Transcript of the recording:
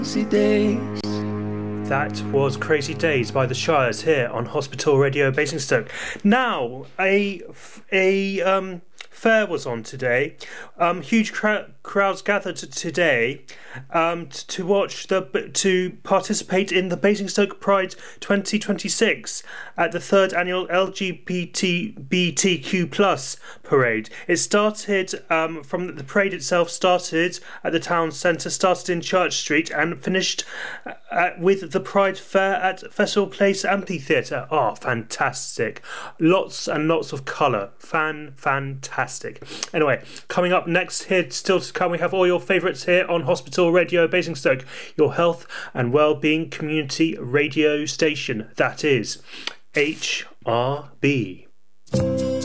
Crazy Days. That was Crazy Days by the Shires here on Hospital Radio Basingstoke. Now, a fair was on today. Huge crowds gathered today to participate in the Basingstoke Pride 2026 at the 3rd annual LGBTQ+ parade. It started from the parade itself started at the town centre, started in Church Street and finished with the Pride Fair at Festival Place Amphitheatre. Oh, fantastic. Lots and lots of colour. Fantastic. Anyway, coming up next here, still to come, we have all your favourites here on Hospital Radio Basingstoke, your health and wellbeing community radio station. That is HRB.